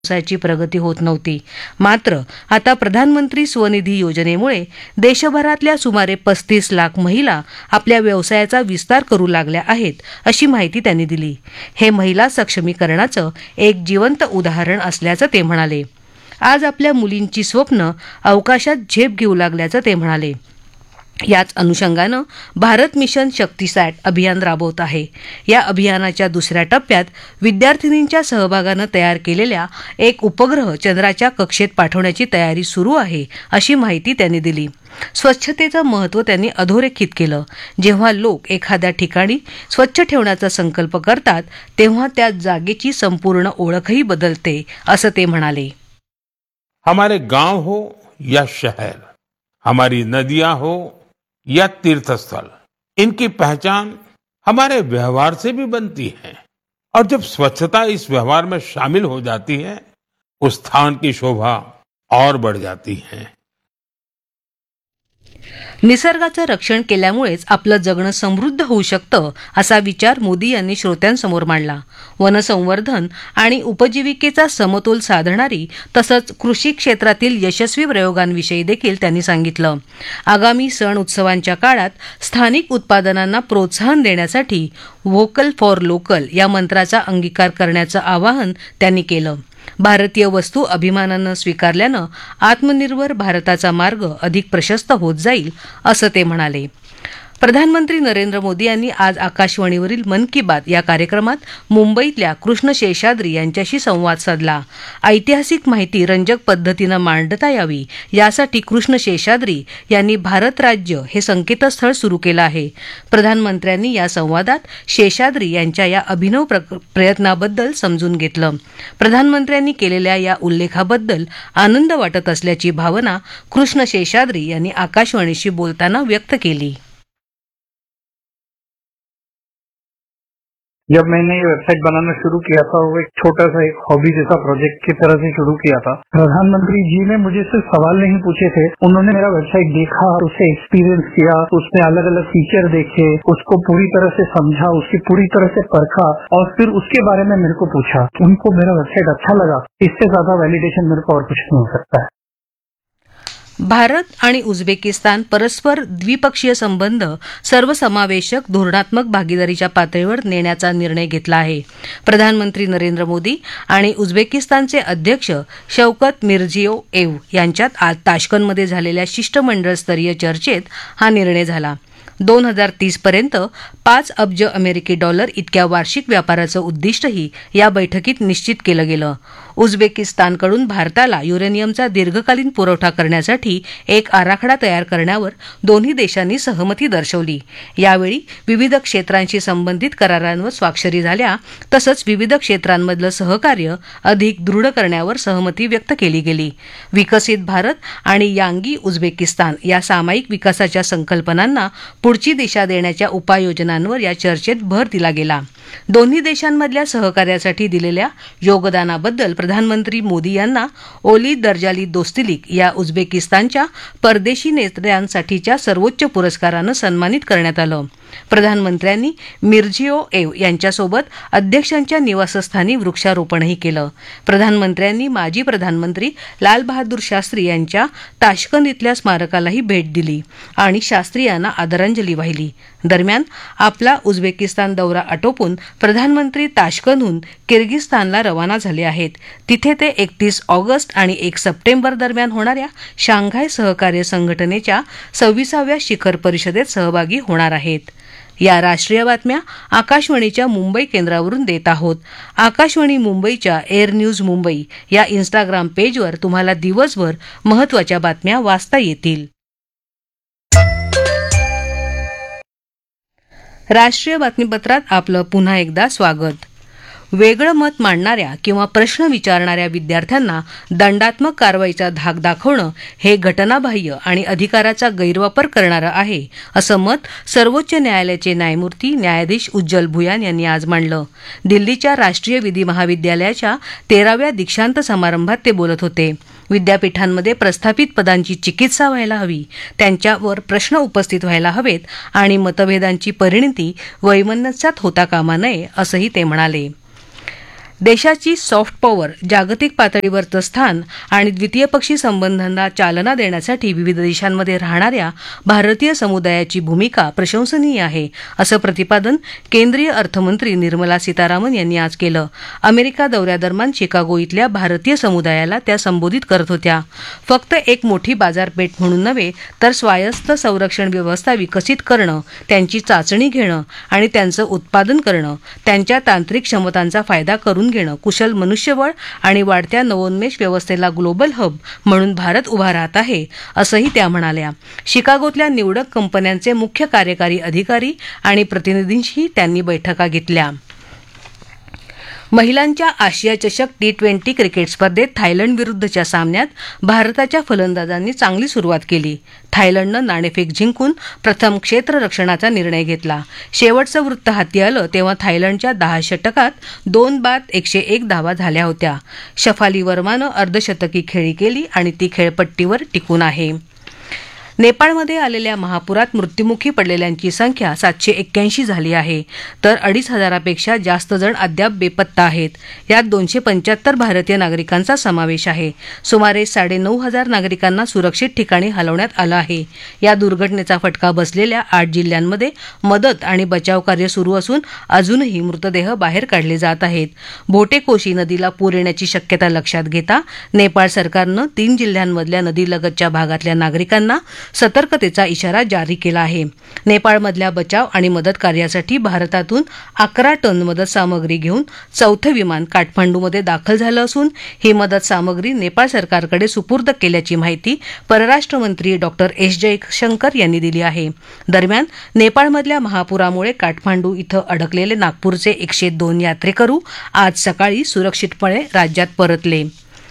व्यवसायाची प्रगती होत नव्हती. मात्र आता प्रधानमंत्री स्वनिधी योजनेमुळे देशभरातल्या सुमारे 35 लाख महिला आपल्या व्यवसायाचा विस्तार करू लागल्या आहेत, अशी माहिती त्यांनी दिली. हे महिला सक्षमीकरणाचं एक जिवंत उदाहरण असल्याचं ते म्हणाले. आज आपल्या मुलींची स्वप्न अवकाशात झेप घेऊ लागल्याचं ते म्हणाले. याच अनुषंगानं भारत मिशन शक्तिसॅट अभियान राबवत आहे. या अभियानाच्या दुसऱ्या टप्प्यात विद्यार्थिनींच्या सहभागानं तयार केलेल्या एक उपग्रह चंद्राच्या कक्षेत पाठवण्याची तयारी सुरू आहे, अशी माहिती त्यांनी दिली. स्वच्छतेचं महत्त्व त्यांनी अधोरेखित केलं. जेव्हा लोक एखाद्या ठिकाणी स्वच्छ ठेवण्याचा संकल्प करतात तेव्हा त्या जागेची संपूर्ण ओळखही बदलते, असं ते म्हणाले. हमारे गांव हो या शहर, हमारी नदियां हो या तीर्थ स्थल, इनकी पहचान हमारे व्यवहार से भी बनती है. और जब स्वच्छता इस व्यवहार में शामिल हो जाती है, उस स्थान की शोभा और बढ़ जाती है. निसर्गाचं रक्षण केल्यामुळेच आपलं जगणं समृद्ध होऊ शकतं, असा विचार मोदी यांनी श्रोत्यांसमोर मांडला. वनसंवर्धन आणि उपजीविकेचा समतोल साधणारी तसंच कृषी क्षेत्रातील यशस्वी प्रयोगांविषयी देखील त्यांनी सांगितलं. आगामी सण उत्सवांच्या काळात स्थानिक उत्पादनांना प्रोत्साहन देण्यासाठी व्होकल फॉर लोकल या मंत्राचा अंगीकार करण्याचं आवाहन त्यांनी केलं. भारतीय वस्तू अभिमानानं स्वीकारल्यानं आत्मनिर्भर भारताचा मार्ग अधिक प्रशस्त होत जाईल, असं ते म्हणाले. प्रधानमंत्री नरेंद्र मोदी यांनी आज आकाशवाणीवरील मन की बात या कार्यक्रमात मुंबईतल्या कृष्ण शेषाद्री यांच्याशी संवाद साधला. ऐतिहासिक माहिती रंजक पद्धतीनं मांडता यावी यासाठी कृष्ण शेषाद्री यांनी भारत राज्य हे संकेतस्थळ सुरू केलं आहे. प्रधानमंत्र्यांनी या संवादात शेषाद्री यांच्या या अभिनव प्रयत्नाबद्दल समजून घेतलं. प्रधानमंत्र्यांनी केलेल्या या उल्लेखाबद्दल आनंद वाटत असल्याची भावना कृष्ण शेषाद्री यांनी आकाशवाणीशी बोलताना व्यक्त केली. जब मैंने ये वेबसाइट बनाना शुरू किया था, वो एक छोटा सा एक हॉबी जैसा प्रोजेक्ट की तरह से शुरू किया था. प्रधानमंत्री जी ने मुझे सिर्फ सवाल नहीं पूछे थे, उन्होंने मेरा वेबसाइट देखा, उसे एक्सपीरियंस किया, उसमें अलग अलग फीचर देखे, उसको पूरी तरह से समझा, उसकी पूरी तरह से परखा और फिर उसके बारे में मेरे को पूछा. उनको मेरा वेबसाइट अच्छा लगा. इससे ज्यादा वैलिडेशन मेरे को और कुछ नहीं हो सकता है. भारत आणि उझबेकिस्तान परस्पर द्विपक्षीय संबंध सर्वसमावेशक धोरणात्मक भागीदारीच्या पातळीवर नेण्याचा निर्णय घेतला आहे. प्रधानमंत्री नरेंद्र मोदी आणि उझबेकिस्तानचे अध्यक्ष शौकत मिरझियोयेव यांच्यात आज ताश्कंदमध्ये झालेल्या शिष्टमंडळ स्तरीय चर्चेत हा निर्णय झाला. 2030 पर्यंत 5 अब्ज अमेरिकी डॉलर इतक्या वार्षिक व्यापाराचं उद्दिष्टही या बैठकीत निश्चित केलं गेलं. उझबेकिस्तानकडून भारताला युरेनियमचा दीर्घकालीन पुरवठा करण्यासाठी एक आराखडा तयार करण्यावर दोन्ही देशांनी सहमती दर्शवली. यावेळी विविध क्षेत्रांशी संबंधित करारांवर स्वाक्षरी झाल्या, तसंच विविध क्षेत्रांमधलं सहकार्य अधिक दृढ करण्यावर सहमती व्यक्त केली गेली. विकसित भारत आणि यांगी उझबेकिस्तान या सामायिक विकासाच्या संकल्पनांना पुढची दिशा देण्याच्या उपाययोजनांवर या चर्चेत भर दिला गेला. दोन्ही देशांमधल्या सहकार्यासाठी दिलेल्या योगदानाबद्दल प्रधानमंत्री मोदी यांना ओली दर्जाली दोस्तिलिक या उझबेकिस्तानच्या परदेशी नेत्यांसाठीच्या सर्वोच्च पुरस्कारानं सन्मानित करण्यात आलं. प्रधानमंत्र्यांनी मिरझियोयेव यांच्यासोबत अध्यक्षांच्या निवासस्थानी वृक्षारोपणही केलं. प्रधानमंत्र्यांनी माजी प्रधानमंत्री लाल बहादूर शास्त्री यांच्या ताश्कंद इथल्या स्मारकालाही भेट दिली आणि शास्त्री यांना आदरांजली वाहिली. दरम्यान आपला उझबेकिस्तान दौरा आटोपून प्रधानमंत्री ताश्कंदहून किर्गिस्तानला रवाना झाले आहेत. तिथे ते 31 ऑगस्ट आणि 1 सप्टेंबर दरम्यान होणाऱ्या शांघाय सहकार्य संघटनेच्या 26व्या शिखर परिषदेत सहभागी होणार आहेत. या राष्ट्रीय बातम्या आकाशवाणीच्या मुंबई केंद्रावरून देत आहोत. आकाशवाणी मुंबईच्या एअर न्यूज मुंबई या इन्स्टाग्राम पेजवर तुम्हाला दिवसभर महत्त्वाच्या बातम्या वाचता येतील. राष्ट्रीय बातमीपत्रात आपलं पुन्हा एकदा स्वागत. वेगळं मत मांडणाऱ्या किंवा प्रश्न विचारणाऱ्या विद्यार्थ्यांना दंडात्मक कारवाईचा धाक दाखवणं हे घटनाबाह्य आणि अधिकाराचा गैरवापर करणारं आहे, असं मत सर्वोच्च न्यायालयाचे न्यायमूर्ती न्यायाधीश उज्ज्वल भुयान यांनी आज मांडलं. दिल्लीच्या राष्ट्रीय विधी महाविद्यालयाच्या 13व्या दीक्षांत समारंभात ते बोलत होते. विद्यापीठांमध्ये प्रस्थापित पदांची चिकित्सा व्हायला हवी, त्यांच्यावर प्रश्न उपस्थित व्हायला हवेत आणि मतभेदांची परिणती वैमनस्यात होता कामा नये, असंही ते म्हणाले. देशाची सॉफ्ट पॉवर, जागतिक पातळीवरचं स्थान आणि द्वितीयपक्षी संबंधांना चालना देण्यासाठी विविध देशांमध्ये राहणाऱ्या भारतीय समुदायाची भूमिका प्रशंसनीय आहे, असं प्रतिपादन केंद्रीय अर्थमंत्री निर्मला सीतारामन यांनी आज केलं. अमेरिका दौऱ्यादरम्यान शिकागो इथल्या भारतीय समुदायाला त्या संबोधित करत होत्या. फक्त एक मोठी बाजारपेठ म्हणून नव्हे तर स्वायत्त संरक्षण व्यवस्था विकसित करणं, त्यांची चाचणी घेणं आणि त्यांचं उत्पादन करणं, त्यांच्या तांत्रिक क्षमतांचा फायदा करून घेणं, कुशल मनुष्यबळ आणि वाढत्या नवोन्मेष व्यवस्थेला ग्लोबल हब म्हणून भारत उभा राहत आहे, असंही त्या म्हणाल्या. शिकागोतल्या निवडक कंपन्यांचे मुख्य कार्यकारी अधिकारी आणि प्रतिनिधींशी त्यांनी बैठका घेतल्या. महिलांच्या आशिया चषक T20 क्रिकेट स्पर्धेत थायलंड विरुद्धच्या सामन्यात भारताच्या फलंदाजांनी चांगली सुरुवात केली. थायलंडनं नाणेफेक जिंकून प्रथम क्षेत्ररक्षणाचा निर्णय घेतला. शेवटचं वृत्त हाती आलं तेव्हा थायलंडच्या 10 षटकात 2 बाद 101 धावा झाल्या होत्या. शफाली वर्मानं अर्धशतकी खेळी केली आणि ती खेळपट्टीवर टिकून आहे. नेपाळमध्ये आलेल्या महापुरात मृत्युमुखी पडलेल्यांची संख्या 781 झाली आहे, तर 2,500पेक्षा जास्त जण अद्याप बेपत्ता आहेत. यात 275 भारतीय नागरिकांचा समावेश आहे. सुमारे 9,500 नागरिकांना सुरक्षित ठिकाणी हलवण्यात आलं आहे. या दुर्घटनेचा फटका बसलेल्या 8 जिल्ह्यांमध्ये मदत आणि बचाव कार्य सुरू असून अजूनही मृतदेह बाहेर काढले जात आहेत. भोटेकोशी नदीला पूर येण्याची शक्यता लक्षात घेता नेपाळ सरकारनं 3 जिल्ह्यांमधल्या नदीलगतच्या भागातल्या नागरिकांना सतर्कतेचा इशारा जारी केला आहे. नेपाळमधल्या बचाव आणि मदत कार्यासाठी भारतातून 11 टन मदत सामग्री घेऊन 4थं विमान काठमांडूमध्ये दाखल झालं असून ही मदत सामग्री नेपाळ सरकारकडे सुपूर्द केल्याची माहिती परराष्ट्र मंत्री डॉक्टर एस जयशंकर यांनी दिली आहे. दरम्यान नेपाळमधल्या महापुरामुळे काठमांडू इथं अडकलेले नागपूरचे 102 यात्रेकरू आज सकाळी सुरक्षितपणे राज्यात परतले.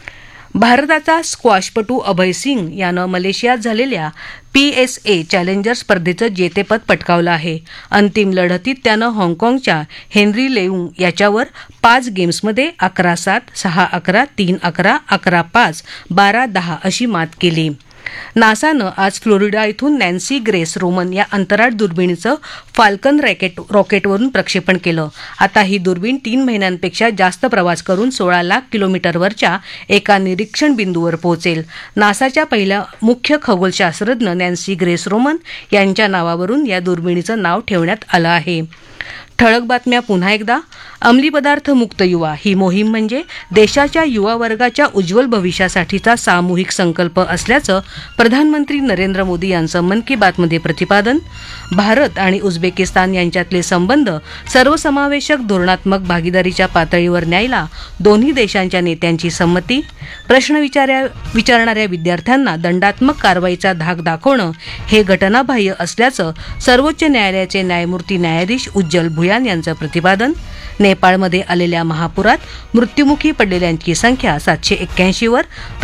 भारताचा स्क्वॉशपटू अभय सिंग यानं मलेशियात झालेल्या PSA चॅलेंजर स्पर्धेचं जेतेपद पटकावलं आहे. अंतिम लढतीत त्यानं हाँगकाँगच्या हेनरी लेऊंग याच्यावर 5 गेम्समध्ये 11-7, 6-11, 3-11, 11-5, 12-10 अशी मात केली. नासानं आज फ्लोरिडा इथून नॅन्सी ग्रेस रोमन या अंतराळ दुर्बिणीचं फाल्कन रॉकेटवरून प्रक्षेपण केलं. आता ही दुर्बीण 3 महिन्यांपेक्षा जास्त प्रवास करून 16 लाख किलोमीटरवरच्या एका निरीक्षण बिंदूवर पोहोचेल. नासाच्या पहिल्या मुख्य खगोलशास्त्रज्ञ नॅन्सी ग्रेस रोमन यांच्या नावावरून या दुर्बिणीचं नाव ठेवण्यात आलं आहे. ठळक बातम्या पुन्हा एकदा. अंमली पदार्थ मुक्त युवा ही मोहीम म्हणजे देशाच्या युवा वर्गाच्या उज्ज्वल भविष्यासाठीचा सामूहिक संकल्प असल्याचं प्रधानमंत्री नरेंद्र मोदी यांचं मन की बातमध्ये प्रतिपादन. भारत आणि उझबेकिस्तान यांच्यातले संबंध सर्वसमावेशक धोरणात्मक भागीदारीच्या पातळीवर न्यायला दोन्ही देशांच्या नेत्यांची संमती. प्रश्न विचारणाऱ्या विद्यार्थ्यांना दंडात्मक कारवाईचा धाक दाखवणं हे घटनाबाह्य असल्याचं सर्वोच्च न्यायालयाचे न्यायमूर्ती न्यायाधीश उज्ज्वल भुयान यांचं प्रतिपादन. नेपाळमध्ये आलेल्या महापुरात मृत्युमुखी पडलेल्यांची संख्या 781 वर,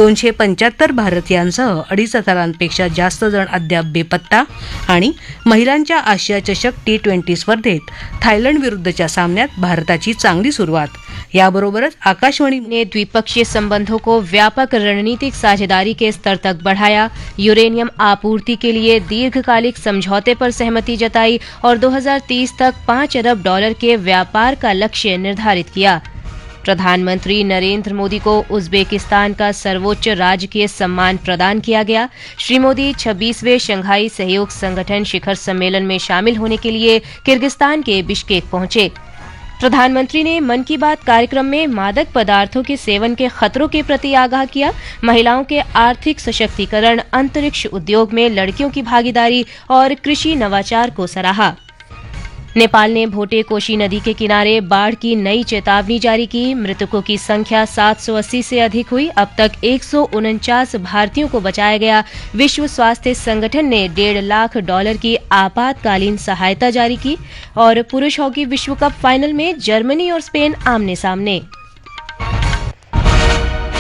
275 भारतीयांसह 2,500पेक्षा जास्त जण अद्याप बेपत्ता. आणि महिलांच्या आशिया चषक T20 स्पर्धेत थायलंड विरुद्धच्या सामन्यात भारताची चांगली सुरुवात. याबरोबरच आकाशवाणी ने द्विपक्षीय संबंधों को व्यापक रणनीतिक साझेदारी के स्तर तक बढ़ाया, यूरेनियम आपूर्ति के लिए दीर्घकालिक समझौते पर सहमति जताई और 2030 तक $5 अरब के व्यापार का लक्ष्य निर्धारित किया. प्रधानमंत्री नरेंद्र मोदी को उज्बेकिस्तान का सर्वोच्च राजकीय सम्मान प्रदान किया गया. श्री मोदी 26वें शंघाई सहयोग संगठन शिखर सम्मेलन में शामिल होने के लिए किर्गिस्तान के बिश्केक पहुंचे. प्रधानमंत्री ने मन की बात कार्यक्रम में मादक पदार्थों के सेवन के खतरों के प्रति आगाह किया. महिलाओं के आर्थिक सशक्तिकरण, अंतरिक्ष उद्योग में लड़कियों की भागीदारी और कृषि नवाचार को सराहा. नेपाल ने भोटे-कोशी नदी के किनारे बाढ़ की नई चेतावनी जारी की. मृतकों की संख्या 780 से अधिक हुई. अब तक 149 भारतीयों को बचाया गया. विश्व स्वास्थ्य संगठन ने $1.5 लाख की आपातकालीन सहायता जारी की. और पुरुष हॉकी विश्व कप फाइनल में जर्मनी और स्पेन आमने सामने.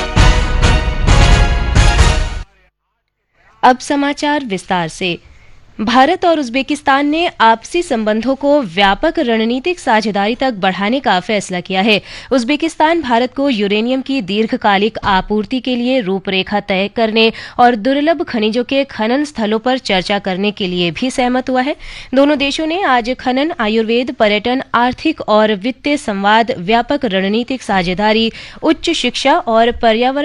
अब समाचार विस्तार से. भारत और उज्बेकिस्तान ने आपसी संबंधों को व्यापक रणनीतिक साझेदारी तक बढ़ाने का फैसला किया है। उज्बेकिस्तान भारत को यूरेनियम की दीर्घकालिक आपूर्ति के लिए रूपरेखा तय करने और दुर्लभ खनिजों के खनन स्थलों पर चर्चा करने के लिए भी सहमत हुआ है। दोनों देशों ने आज खनन, आयुर्वेद, पर्यटन, आर्थिक और वित्तीय संवाद, व्यापक रणनीतिक साझेदारी, उच्च शिक्षा और पर्यावरण